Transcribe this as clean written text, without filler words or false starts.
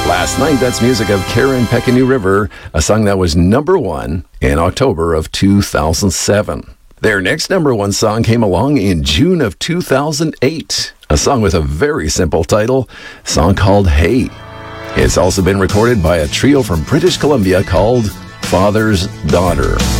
Last Night, that's music of Karen Peckanu River, a song that was number one in October of 2007. Their next number one song came along in June of 2008, a song with a very simple title, a song called Hey. It's also been recorded by a trio from British Columbia called Father's Daughter.